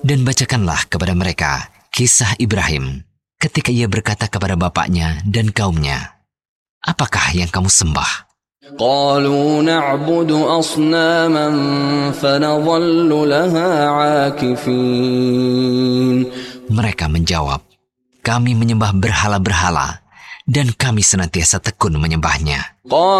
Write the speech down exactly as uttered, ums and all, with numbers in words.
Dan bacakanlah kepada mereka kisah Ibrahim ketika ia berkata kepada bapaknya dan kaumnya, "Apakah yang kamu sembah?" قالوا نعبد أصناما فنظل لها عاكفين. Mereka menjawab, "Kami menyembah berhala-berhala dan kami senantiasa tekun menyembahnya."